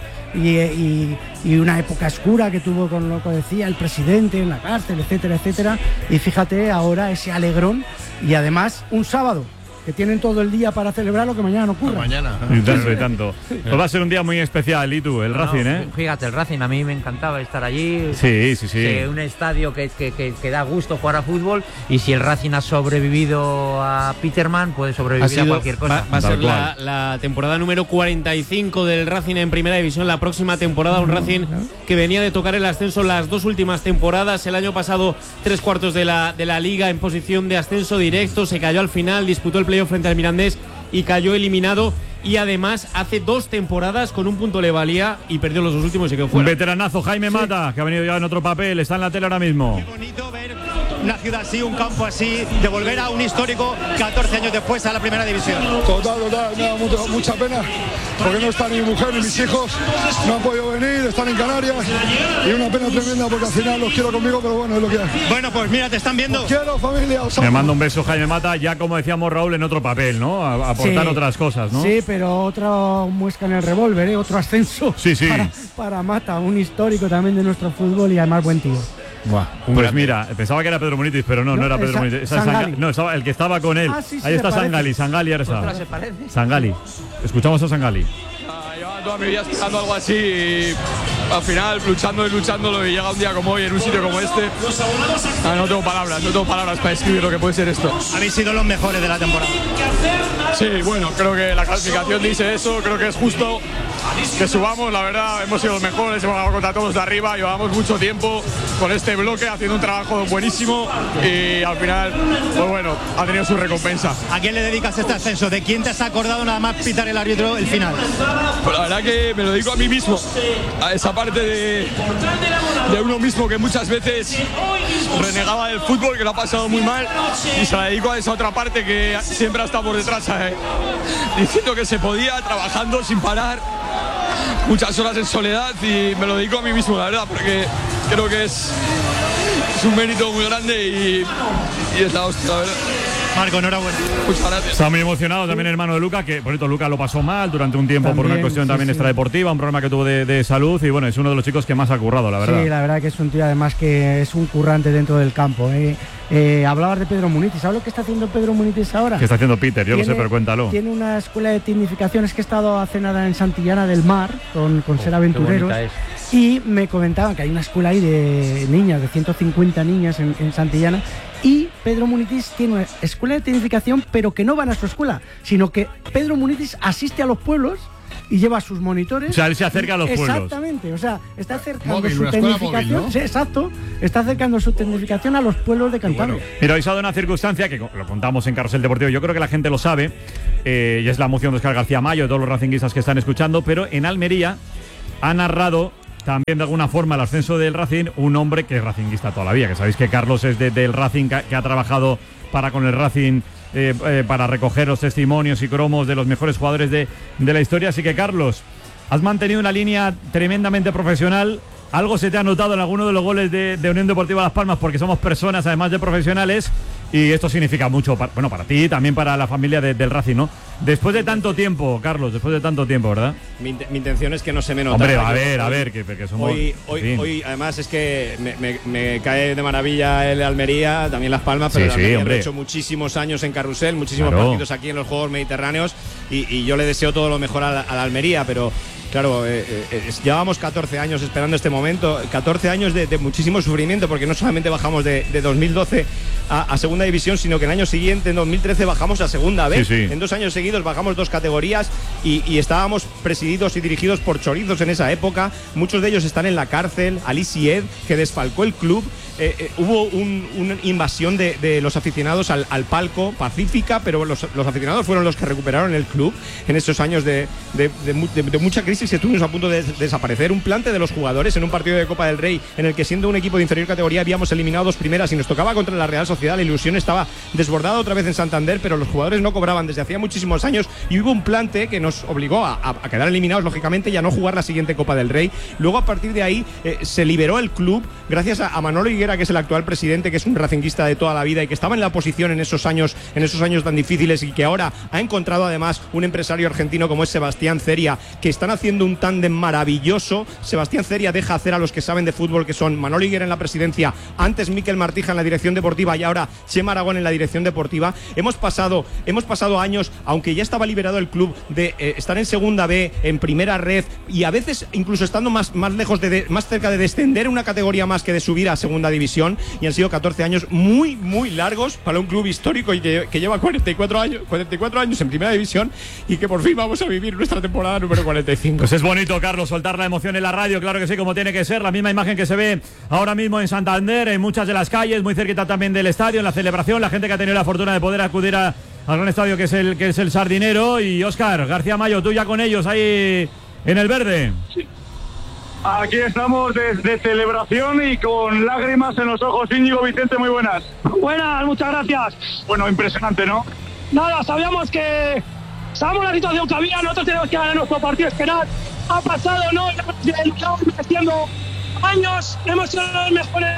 Y una época oscura que tuvo con lo que decía el presidente en la cárcel, etcétera. Y fíjate ahora ese alegrón, y además un sábado que tienen todo el día para celebrarlo, que mañana no ocurra. Mañana. Y tanto. Pues va a ser un día muy especial. ¿Y tú, el Racing, Fíjate, el Racing, a mí me encantaba estar allí. Sí. Un estadio que da gusto jugar a fútbol, y si el Racing ha sobrevivido a Peterman, puede sobrevivir a cualquier cosa. Va a ser la temporada número 45 del Racing en Primera División. La próxima temporada, un Racing que venía de tocar el ascenso las dos últimas temporadas. El año pasado, 3/4 de la Liga en posición de ascenso directo. Se cayó al final, disputó el playoff frente al Mirandés y cayó eliminado. Y además hace 2 temporadas con un punto le valía y perdió los 2 últimos y se quedó fuera. Un veteranazo, Jaime Mata, que ha venido ya en otro papel, está en la tele ahora mismo. Qué bonito ver una ciudad así, un campo así, de volver a un histórico 14 años después a la Primera División. Total, me da mucha pena, porque no está ni mi mujer ni mis hijos, no han podido venir, están en Canarias, y una pena tremenda, porque al final los quiero conmigo, pero bueno, es lo que hay. Bueno, pues mira, te están viendo. Os quiero, familia. Me manda un beso, Jaime Mata, ya como decíamos, Raúl, en otro papel, ¿no? A aportar otras cosas, ¿no? Sí, pero otra muesca en el revólver, otro ascenso. Sí. Para Mata, un histórico también de nuestro fútbol, y además buen tío. Pues mira, pensaba que era Pedro Munitis, pero no era Pedro Munitis. Estaba el que estaba con él. Ahí está Sangali Arsa. Sangali. Escuchamos a Sangali. Llevaba toda mi vida esperando algo así, y al final luchándolo, y llega un día como hoy en un sitio como este. No tengo palabras para describir lo que puede ser esto. Habéis sido los mejores de la temporada. Sí, bueno, creo que la clasificación dice eso, creo que es justo que subamos, la verdad, hemos sido los mejores, hemos jugado contra todos de arriba, llevamos mucho tiempo con este bloque haciendo un trabajo buenísimo, y al final, pues bueno, ha tenido su recompensa. ¿A quién le dedicas este ascenso? ¿De quién te has acordado nada más pitar el árbitro el final? Pues la verdad que me lo dedico a mí mismo, a esa parte de uno mismo que muchas veces renegaba del fútbol, que lo ha pasado muy mal, y se la dedico a esa otra parte que siempre ha estado por detrás, diciendo que se podía, trabajando sin parar, muchas horas en soledad, y me lo dedico a mí mismo, la verdad, porque creo que es un mérito muy grande, y es la hostia, la verdad. Marco, enhorabuena. Muchas gracias. Está muy emocionado también el hermano de Luca, que por cierto Luca lo pasó mal durante un tiempo por una cuestión también extradeportiva, un problema que tuvo de salud, y bueno, es uno de los chicos que más ha currado, la verdad. Sí, la verdad que es un tío además que es un currante dentro del campo. Hablabas de Pedro Munitis, ¿sabes lo que está haciendo Pedro Munitis ahora? ¿Qué está haciendo Peter? Yo lo sé, pero cuéntalo. Tiene una escuela de tecnificación, es que he estado hace nada en Santillana del Mar con Ser Aventureros. Y me comentaban que hay una escuela ahí de niñas, de 150 niñas en Santillana, y Pedro Munitis tiene una escuela de tecnificación, pero que no van a su escuela, sino que Pedro Munitis asiste a los pueblos y lleva sus monitores. O sea, él se acerca a los pueblos. Exactamente, o sea, está acercando Móvil, su una escuela tecnificación. móvil, ¿no? Sí, exacto, está acercando su tecnificación a los pueblos de Cantabria. Mira, hoy se ha dado una circunstancia que lo contamos en Carrusel Deportivo, yo creo que la gente lo sabe, y es la emoción de Óscar García Mayo, de todos los racinguistas que están escuchando, pero en Almería ha narrado también de alguna forma el ascenso del Racing un hombre que es racinguista toda la vida, que sabéis que Carlos es del Racing, que ha trabajado con el Racing para recoger los testimonios y cromos de los mejores jugadores de la historia. Así que, Carlos, has mantenido una línea tremendamente profesional. Algo se te ha notado en alguno de los goles de Unión Deportiva Las Palmas, porque somos personas además de profesionales, y esto significa mucho para ti y también para la familia del Racing, ¿no? Después de tanto tiempo, Carlos, después de tanto tiempo, ¿verdad? Mi intención es que no se me nota. Hombre, a ver, que somos... Hoy, además, es que me cae de maravilla el Almería, también Las Palmas, pero sí, Almería hombre. he hecho muchísimos años en Carrusel, muchísimos Claro. partidos aquí en los Juegos Mediterráneos, y yo le deseo todo lo mejor a la Almería, pero... Claro, llevábamos 14 años esperando este momento, 14 años de muchísimo sufrimiento, porque no solamente bajamos de 2012 a segunda división, sino que el año siguiente, en 2013, bajamos a segunda B. Sí. En 2 años seguidos bajamos 2 categorías y estábamos presididos y dirigidos por chorizos en esa época. Muchos de ellos están en la cárcel. Ali Sied, que desfalcó el club. Hubo una invasión de los aficionados al palco, pacífica, pero los aficionados fueron los que recuperaron el club en esos años de mucha crisis que estuvimos a punto de desaparecer. Un plante de los jugadores en un partido de Copa del Rey en el que, siendo un equipo de inferior categoría, habíamos eliminado 2 primeras y nos tocaba contra la Real Sociedad. La ilusión estaba desbordada otra vez en Santander, pero los jugadores no cobraban desde hacía muchísimos años y hubo un plante que nos obligó a quedar eliminados, lógicamente, y a no jugar la siguiente Copa del Rey. Luego, a partir de ahí, se liberó el club gracias a Manolo Higuera, que es el actual presidente, que es un racinguista de toda la vida y que estaba en la oposición en esos años tan difíciles, y que ahora ha encontrado además un empresario argentino como es Sebastián Ceria, que están haciendo un tándem maravilloso. Sebastián Ceria deja hacer a los que saben de fútbol, que son Manolo Higuera en la presidencia, antes Miquel Martija en la dirección deportiva y ahora Chema Aragón en la dirección deportiva. Hemos pasado años, aunque ya estaba liberado el club, de estar en segunda B, en primera red, y a veces incluso estando más cerca de descender una categoría más que de subir a segunda división, y han sido 14 años muy, muy largos para un club histórico y que lleva 44 años en primera división, y que por fin vamos a vivir nuestra temporada número 45. Pues es bonito, Carlos, soltar la emoción en la radio, claro que sí, como tiene que ser. La misma imagen que se ve ahora mismo en Santander, en muchas de las calles, muy cerquita también del estadio, en la celebración, la gente que ha tenido la fortuna de poder acudir al gran estadio que es el Sardinero. Y Óscar García Mayo, tú ya con ellos ahí en el verde. Sí. Aquí estamos de celebración y con lágrimas en los ojos. Íñigo, Vicente, muy buenas. Buenas, muchas gracias. Bueno, impresionante, ¿no? Nada, sabíamos la situación que había, nosotros tenemos que ganar nuestro partido, esperar. Ha pasado, ¿no? Llevamos haciendo años, hemos sido los mejores.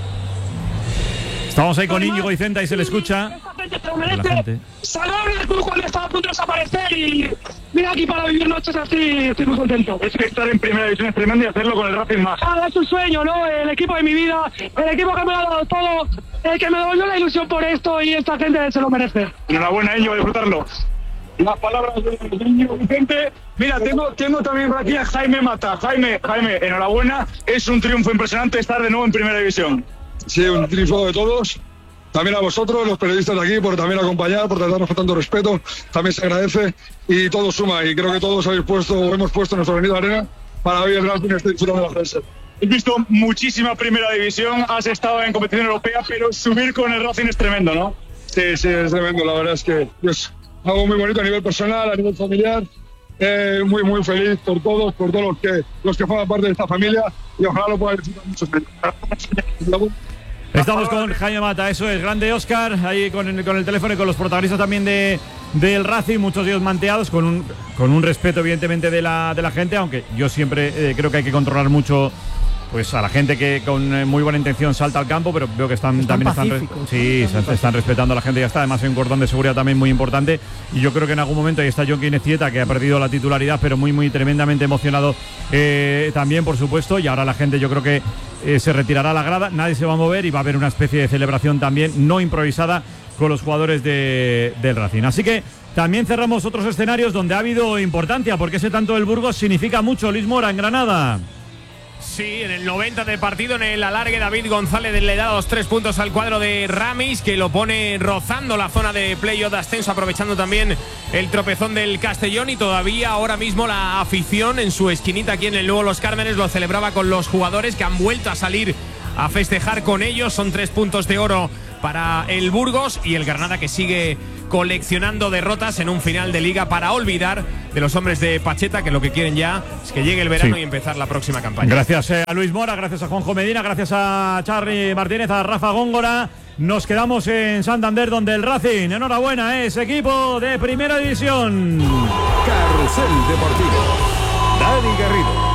Estamos ahí con Íñigo Vicente, ahí se le escucha. Esta gente se lo merece. Salvaron el club cuando estaba a punto de desaparecer y mira aquí para vivir noches así, estoy muy contento. Es que estar en primera división es tremendo y hacerlo con el Racing más. Es un sueño, ¿no? El equipo de mi vida, el equipo que me ha dado todo, el que me devolvió la ilusión por esto, y esta gente se lo merece. Enhorabuena, Íñigo, a disfrutarlo. Las palabras de Íñigo Vicente. Mira, tengo también por aquí a Jaime Mata. Jaime, enhorabuena. Es un triunfo impresionante estar de nuevo en primera división. Sí, un triunfo de todos. También a vosotros, los periodistas de aquí, por también acompañar, por tratarnos con tanto respeto. También se agradece y todo suma. Y creo que todos hemos puesto nuestro granito de arena para hoy el Racing esté disfrutando de la defensa. He visto muchísima primera división, has estado en competición europea, pero subir con el Racing es tremendo, ¿no? Sí, es tremendo. La verdad es que es algo muy bonito a nivel personal, a nivel familiar. Muy, muy feliz por todos los que forman parte de esta familia, y ojalá lo puedan disfrutar mucho. Estamos con Jaime Mata, eso es, grande Óscar, ahí con el teléfono y con los protagonistas también del Racing, muchos de ellos manteados, con un respeto evidentemente de la gente, aunque yo siempre creo que hay que controlar mucho pues a la gente que con muy buena intención salta al campo, pero veo que están respetando a la gente, ya está. Además hay un cordón de seguridad también muy importante, y yo creo que en algún momento ahí está John Quinecieta, que ha perdido la titularidad, pero muy, muy tremendamente emocionado también, por supuesto, y ahora la gente, yo creo que se retirará a la grada, nadie se va a mover y va a haber una especie de celebración también no improvisada con los jugadores del Racing. Así que también cerramos otros escenarios donde ha habido importancia, porque ese tanto del Burgos significa mucho. Luis Mora, en Granada. Sí, en el 90 de partido, en el alargue, David González le da los 3 puntos al cuadro de Ramis, que lo pone rozando la zona de playoff de ascenso, aprovechando también el tropezón del Castellón. Y todavía ahora mismo la afición en su esquinita aquí en el nuevo Los Cármenes lo celebraba con los jugadores, que han vuelto a salir a festejar con ellos. Son 3 puntos de oro para el Burgos, y el Granada, que sigue coleccionando derrotas en un final de liga para olvidar de los hombres de Pacheta, que lo que quieren ya es que llegue el verano y empezar la próxima campaña. Gracias a Luis Mora, gracias a Juanjo Medina, gracias a Charly Martínez, a Rafa Góngora. Nos quedamos en Santander, donde el Racing, enhorabuena, es equipo de primera división. Carrusel Deportivo. Dani Garrido.